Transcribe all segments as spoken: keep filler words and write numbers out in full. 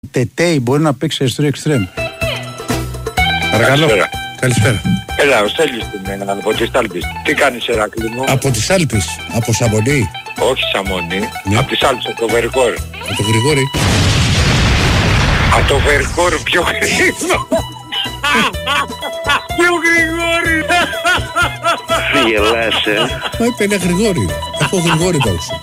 Τετέι μπορεί να παίξει αριστερό εξτρέμ. Παρακαλώ. Καλησπέρα. Καλησπέρα. Έλα, ο Στέλιος την από τις Άλπεις. Τι κάνεις, Ερακλή μου? Από τις Άλπεις. Από Σαμονή. Όχι Σαμονή. Ναι. Από τις Άλπεις, από το Βερκόρ. Από το Γρηγόρη. Από το Βερκόρ πιο γρήγορο. Πιο Γρηγόρη. Γελάς, ε. Μα είπε ένα Γρηγόρη. Έχω Γρηγόρη τόξο.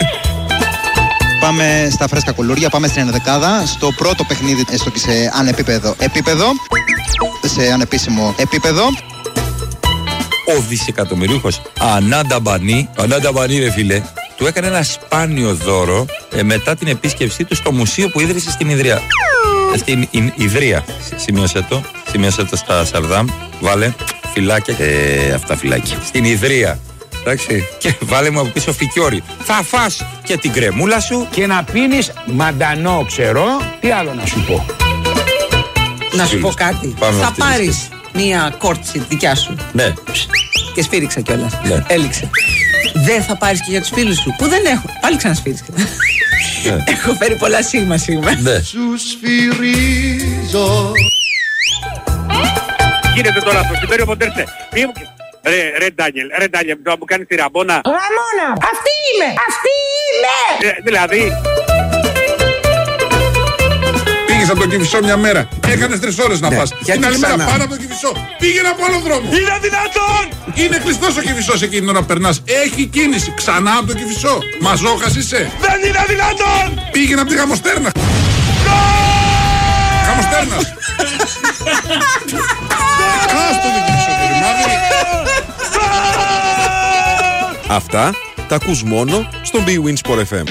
Πάμε στα φρέσκα κουλούρια, πάμε στην ενδεκάδα. Στο πρώτο παιχνίδι, έστω και σε ανεπίπεδο επίπεδο. Σε ανεπίσημο επίπεδο. Ο δισεκατομμυρίουχος Ανάντα Μπανί, Ανάντα Μπανί ρε φίλε, του έκανε ένα σπάνιο δώρο ε, μετά την επίσκεψή του στο μουσείο που ίδρυσε στην Ιδρία. Στην Ι, Ιδρία, σημείωσε το, σημείωσε το στα Σαρδάμ, βάλε φυλάκια, ε, αυτά φυλάκια. Στην Ιδρία. Εντάξει, και βάλε μου από πίσω φικιόρι. Θα φας και την κρεμούλα σου και να πίνεις μαντανό ξερό. Τι άλλο να σου πω? Να σου πω κάτι. Πάμε θα αυτή πάρεις μία κόρτσι δικιά σου. Ναι. Και σφύριξα κιόλας. Ναι. Έληξε. Δεν θα πάρεις και για τους φίλους σου που δεν έχουν. Πάλι ξανασφύριξα. Ναι. Έχω φέρει πολλά σίγμα σίγμα. Ναι. Σου σφυρίζω. Γίνεται τώρα αυτό, συμπέριο Μοντέρσε. Ρε, ρε Ντάνιελ, ρε Ντάνιελ, τώρα μου κάνεις τη ραμπόνα. Ραμόνα, αυτή είμαι, αυτή είμαι. Ε, δηλαδή. Πήγες από το Κηφισό μια μέρα. Έκανες τρεις ώρες να πας. Την άλλη μέρα πάρα από το Κηφισό. Πήγαινε από άλλο δρόμο. Είναι δυνατόν! Είναι κλειστός ο Κηφισός εκείνη την ώρα που περνάς. Έχει κίνηση. Ξανά από το Κηφισό. Μαζόχας είσαι. Δεν είναι δυνατόν! Πήγαινε από τη Γαμοστέρνα. Γαμοστέρνας. Άστο το Κηφισό το ρημάδι. Αυτά τα ακούς μόνο στο Big Win Sport εφ εμ.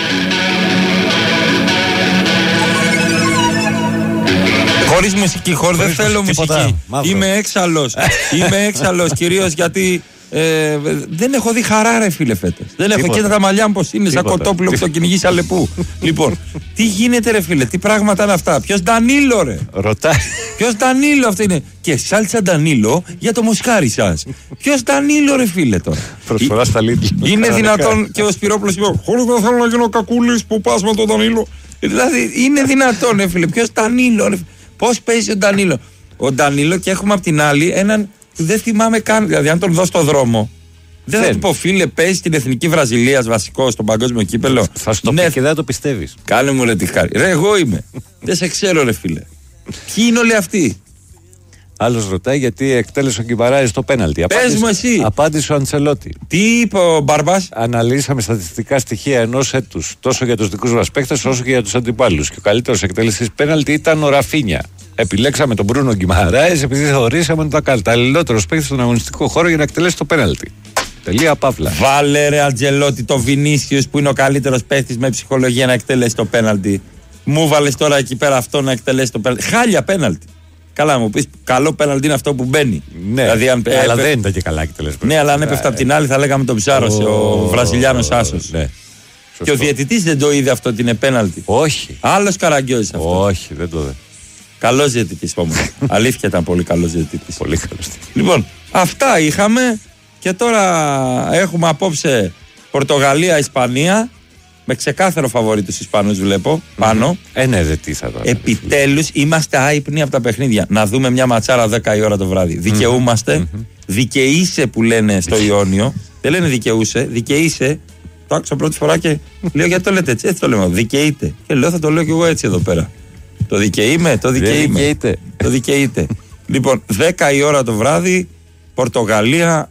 Χωρίς μουσική, χωρίς δεν θέλω μουσική. Είμαι έξαλλος. Είμαι έξαλλος κυρίως γιατί ε, δεν έχω δει χαρά ρε φίλε φέτος. Δεν έχω. Κοίτα τα μαλλιά μου πως είναι, σαν κοτόπουλο που το κυνηγεί σαν λεπού. Λοιπόν, τι γίνεται ρε φίλε, τι πράγματα είναι αυτά? Ποιος Ντανίλο ρε? Ρωτάει. Ποιος Ντανίλο αυτό είναι? Και σάλτσα Ντανίλο για το μοσχάρι σας. Ποιος Ντανίλο ρε φίλε τώρα? Προσφορά στα Lidl. Είναι δυνατόν και ο Σπυρόπουλος είπε χωρίς δεν θέλω να γίνω κακούλης που πας με τον Ντανίλο? Δηλαδή είναι δυνατόν ρε φίλε? Ποιος Ντανίλο ρε? Πώς παίζει ο Ντανίλο? Ο Ντανίλο και έχουμε απ' την άλλη έναν που δεν θυμάμαι καν. Δηλαδή, αν τον δω στο δρόμο, δεν, δεν θα του πω φίλε, παίζει στην Εθνική Βραζιλίας βασικό στο παγκόσμιο κύπελο. Θα σου το ναι, πει και δεν το πιστεύεις. Κάνε μου ρε τη χάρη. Ρε, εγώ είμαι. Δεν σε ξέρω, ρε φίλε. Ποιοι είναι όλοι αυτοί? Άλλος ρωτάει γιατί εκτέλεσε ο Γκιμαράης το πέναλτι. Πες μου εσύ. Απάντησε ο Αντσελότη. Τι είπε ο Μπαρμπάς? Αναλύσαμε στατιστικά στοιχεία ενός έτους, τόσο για τους δικούς μας παίκτες όσο και για τους αντιπάλους. Και ο καλύτερος εκτέλεσης πέναλτι ήταν ο Ραφίνια. Επιλέξαμε τον Μπρούνο Γκιμαράης επειδή θεωρήσαμε ότι ήταν καταλληλότερος παίκτης στον αγωνιστικό χώρο για να εκτελέσει το πέναλτι. Τελεία παύλα. Βάλε ρε Αντζελότη το Βινίσιους που είναι ο καλύτερος παίκτης με ψυχολογία να εκτελέσει το πέναλτι. Μου βάλες τώρα εκεί πέρα αυτό να εκτελέσει το πέναλτι. Χάλια πέναλτι. Καλά, μου πεις καλό πέναλτι είναι αυτό που μπαίνει. Ναι, δηλαδή, αν, αλλά έπε... δεν ήταν και καλά εκτελέσμα. Ναι, αλλά αν έπεφτε από την άλλη θα λέγαμε τον ψάρωσε, ο, ο Βραζιλιάνος άσος. Ναι. Και ο διαιτητής δεν το είδε αυτό ότι είναι πέναλτι. Όχι. Άλλος Καραγκιόζης αυτό. Όχι, δεν το δε. Καλός διαιτητής όμως. Αλήθεια ήταν πολύ καλός διαιτητής. Πολύ καλός. Λοιπόν, αυτά είχαμε και τώρα έχουμε απόψε Πορτογαλία, Ισπανία. Με ξεκάθαρο φαβορί τους Ισπανούς βλέπω πάνω. Ε, ναι, δε τι θα δω. Επιτέλους είμαστε άϊπνοι από τα παιχνίδια. Να δούμε μια ματσάρα δέκα η ώρα το βράδυ. Δικαιούμαστε. Δικαιείσαι που λένε στο Ιόνιο. Δεν λένε δικαιούσε, δικαιείσαι. Το άκουσα πρώτη φορά και λέω γιατί το λέτε έτσι. Έτσι το λέμε. Δικαιείται. Και λέω θα το λέω κι εγώ έτσι εδώ πέρα. Το δικαιείμαι, το δικαιείμαι. Το δικαιείται. Λοιπόν, δέκα η ώρα το βράδυ. Πορτογαλία,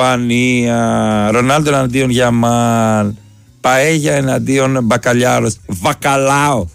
Ισπανία. Ρονάλντο εναντίον Γιαμάλ. Παέγια εναντίον Μπακαλιάρος. Βακαλάο.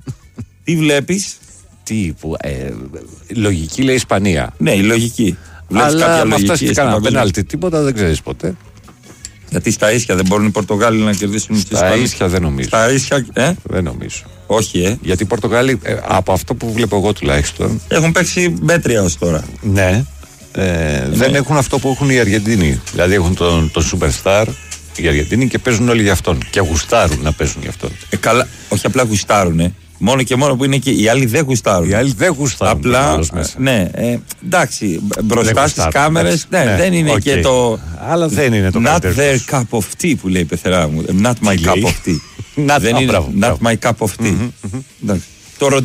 Τι βλέπεις? Τι που. Ε, λογική λέει Ισπανία. Ναι, η λογική. Βλέπεις αλλά κάποια με λογική? αυτά κάνα πέναλτι, τίποτα δεν ξέρεις ποτέ. Γιατί στα ίσια δεν μπορούν οι Πορτογάλοι να κερδίσουν τους Ισπανούς? Στα ίσια δεν νομίζω. Στα ίσια, ε? Δεν νομίζω. Όχι, ε. Γιατί οι Πορτογάλοι, ε, από αυτό που βλέπω εγώ τουλάχιστον, έχουν παίξει μέτρια ως τώρα. Ναι. Ε, ναι. Δεν έχουν αυτό που έχουν οι Αργεντίνοι. Δηλαδή έχουν τον, τον Superstar οι Αργεντίνοι και παίζουν όλοι για αυτόν. Και γουστάρουν να παίζουν για αυτόν. Ε, καλά, όχι απλά γουστάρουν, ε. Μόνο και μόνο που είναι εκεί. Οι άλλοι δεν γουστάρουν. Οι άλλοι δεν γουστάρουν. Απλά. Ναι, ε, εντάξει, μπροστά στις κάμερες ναι, ναι, δεν είναι okay. και το. Αλλά δεν είναι το Not their cup of tea που λέει η πεθερά μου. Not my cup of tea. Not, δεν oh, είναι. μπράβο, Not μπράβο. my cup of tea. Mm-hmm, mm-hmm. Το